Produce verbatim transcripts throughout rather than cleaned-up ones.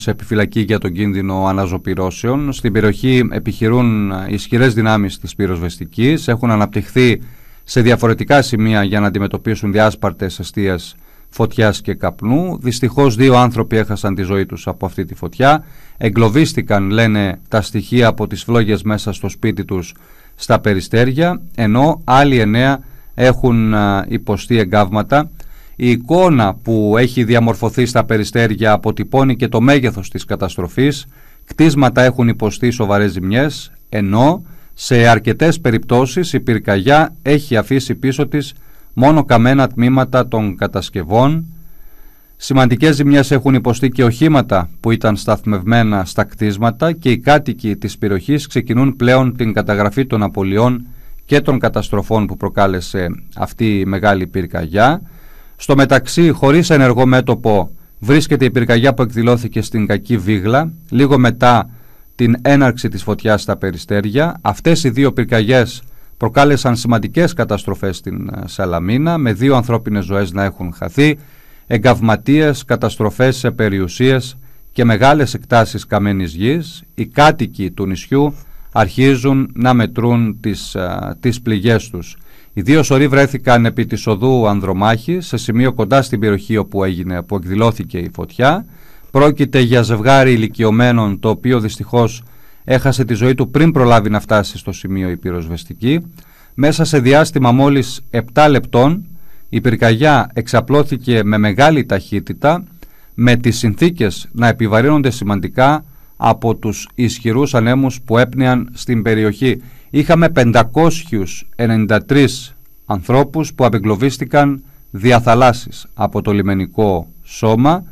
σε επιφυλακή για τον κίνδυνο αναζωπυρώσεων. Στην περιοχή επιχειρούν ισχυρές δυνάμεις της πυροσβεστικής, έχουν αναπτυχθεί σε διαφορετικά σημεία για να αντιμετωπίσουν διάσπαρτες αιστείες φωτιάς και καπνού. Δυστυχώς δύο άνθρωποι έχασαν τη ζωή τους από αυτή τη φωτιά. Εγκλωβίστηκαν, λένε τα στοιχεία, από τις φλόγες μέσα στο σπίτι τους στα Περιστέρια, ενώ άλλοι εννέα έχουν υποστεί εγκάβματα. Η εικόνα που έχει διαμορφωθεί στα Περιστέρια αποτυπώνει και το μέγεθος της καταστροφής. Κτίσματα έχουν υποστεί σοβαρές ζημιές, ενώ σε αρκετές περιπτώσεις η πυρκαγιά έχει αφήσει πίσω της μόνο καμένα τμήματα των κατασκευών. Σημαντικές ζημιές έχουν υποστεί και οχήματα που ήταν σταθμευμένα στα κτίσματα, και οι κάτοικοι της περιοχής ξεκινούν πλέον την καταγραφή των απολειών και των καταστροφών που προκάλεσε αυτή η μεγάλη πυρκαγιά. Στο μεταξύ, χωρίς ενεργό μέτωπο, βρίσκεται η πυρκαγιά που εκδηλώθηκε στην Κακή Βίγλα λίγο μετά την έναρξη της φωτιάς στα Περιστέρια. Αυτές οι δύο πυρκαγιές προκάλεσαν σημαντικές καταστροφές στην Σαλαμίνα, με δύο ανθρώπινες ζωές να έχουν χαθεί, εγκαυματίες, καταστροφές σε περιουσίες και μεγάλες εκτάσεις καμένης γης. Οι κάτοικοι του νησιού αρχίζουν να μετρούν τις, α, τις πληγές τους. Οι δύο σωροί βρέθηκαν επί της οδού Ανδρομάχη, σε σημείο κοντά στην περιοχή όπου, έγινε, που εκδηλώθηκε η φωτιά. Πρόκειται για ζευγάρι ηλικιωμένων, το οποίο δυστυχώς έχασε τη ζωή του πριν προλάβει να φτάσει στο σημείο η πυροσβεστική. Μέσα σε διάστημα μόλις επτά λεπτών η πυρκαγιά εξαπλώθηκε με μεγάλη ταχύτητα, με τις συνθήκες να επιβαρύνονται σημαντικά από τους ισχυρούς ανέμους που έπνεαν στην περιοχή. Είχαμε πεντακόσιους ενενήντα τρεις ανθρώπους που απεγκλωβίστηκαν διαθαλάσσης από το λιμενικό σώμα,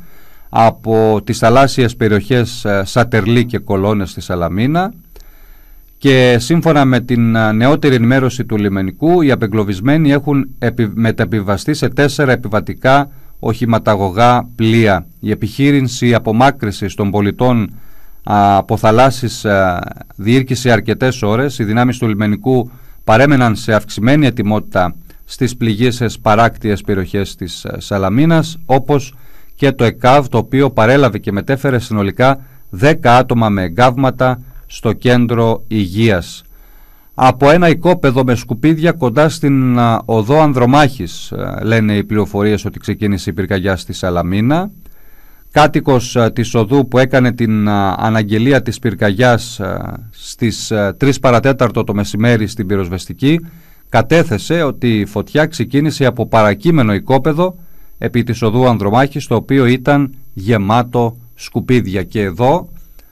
από τις θαλάσσιες περιοχές Σατερλή και Κολώνες στη Σαλαμίνα, και σύμφωνα με την νεότερη ενημέρωση του λιμενικού, οι απεγκλωβισμένοι έχουν μεταπιβαστεί σε τέσσερα επιβατικά οχηματαγωγά πλοία. Η επιχείρηση απομάκρυσης των πολιτών από θαλάσσης διήρκησε αρκετές ώρες. Οι δυνάμεις του λιμενικού παρέμεναν σε αυξημένη ετοιμότητα στις πληγείσες παράκτιες περιοχές της Σαλαμίνας, όπως και το ΕΚΑΒ, το οποίο παρέλαβε και μετέφερε συνολικά δέκα άτομα με εγκάβματα στο κέντρο υγείας. Από ένα οικόπεδο με σκουπίδια κοντά στην οδό Ανδρομάχης, λένε οι πληροφορίες, ότι ξεκίνησε η πυρκαγιά στη Σαλαμίνα. Κάτοικος της οδού που έκανε την αναγγελία της πυρκαγιάς στις τρεις παρατέταρτο το μεσημέρι στην πυροσβεστική κατέθεσε ότι η φωτιά ξεκίνησε από παρακείμενο οικόπεδο επί της οδού Ανδρομάχης, το οποίο ήταν γεμάτο σκουπίδια. Και εδώ,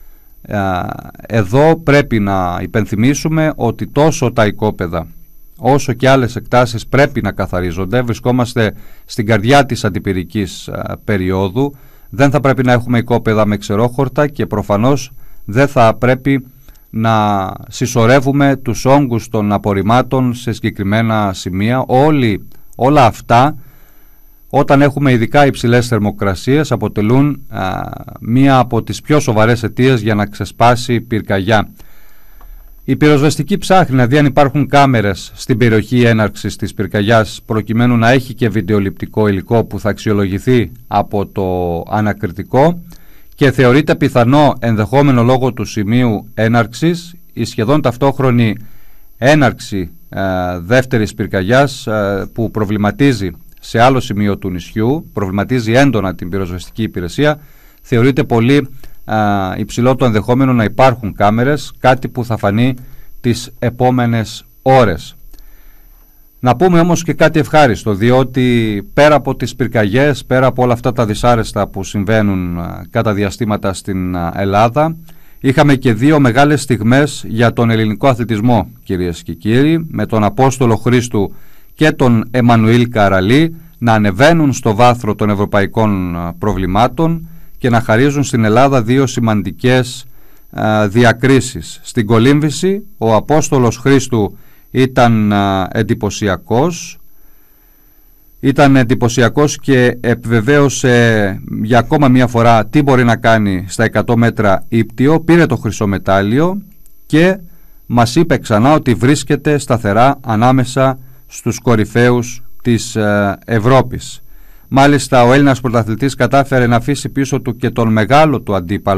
εδώ πρέπει να υπενθυμίσουμε ότι τόσο τα οικόπεδα όσο και άλλες εκτάσεις πρέπει να καθαρίζονται. Βρισκόμαστε στην καρδιά της αντιπυρικής περίοδου. Δεν θα πρέπει να έχουμε οικόπεδα με ξερόχορτα, και προφανώς δεν θα πρέπει να συσσωρεύουμε τους όγκους των απορριμμάτων σε συγκεκριμένα σημεία. Όλοι, όλα αυτά, όταν έχουμε ειδικά υψηλές θερμοκρασίες, αποτελούν α, μία από τις πιο σοβαρές αιτίες για να ξεσπάσει πυρκαγιά. Η πυροσβεστική ψάχνει να δει αν υπάρχουν κάμερες στην περιοχή έναρξης της πυρκαγιάς, προκειμένου να έχει και βιντεοληπτικό υλικό που θα αξιολογηθεί από το ανακριτικό, και θεωρείται πιθανό, ενδεχόμενο λόγω του σημείου έναρξης, η σχεδόν ταυτόχρονη έναρξη ε, δεύτερης πυρκαγιάς ε, που προβληματίζει σε άλλο σημείο του νησιού, προβληματίζει έντονα την πυροσβεστική υπηρεσία. Θεωρείται πολύ α, υψηλό το ενδεχόμενο να υπάρχουν κάμερες, κάτι που θα φανεί τις επόμενες ώρες. Να πούμε όμως και κάτι ευχάριστο, διότι πέρα από τις πυρκαγιές, πέρα από όλα αυτά τα δυσάρεστα που συμβαίνουν α, κατά διαστήματα στην α, Ελλάδα, είχαμε και δύο μεγάλες στιγμές για τον ελληνικό αθλητισμό, κυρίες και κύριοι, με τον Απόστολο Χρήστου και τον Εμμανουήλ Καραλή να ανεβαίνουν στο βάθρο των ευρωπαϊκών προβλημάτων και να χαρίζουν στην Ελλάδα δύο σημαντικές α, διακρίσεις. Στην κολύμβηση ο Απόστολος Χρήστου ήταν α, εντυπωσιακός, ήταν εντυπωσιακός και επιβεβαίωσε για ακόμα μία φορά τι μπορεί να κάνει στα εκατό μέτρα ύπτιο, πήρε το χρυσό μετάλλιο και μας είπε ξανά ότι βρίσκεται σταθερά ανάμεσα στους κορυφαίους της ε, Ευρώπης. Μάλιστα ο Έλληνας πρωταθλητής κατάφερε να αφήσει πίσω του και τον μεγάλο του αντίπαλο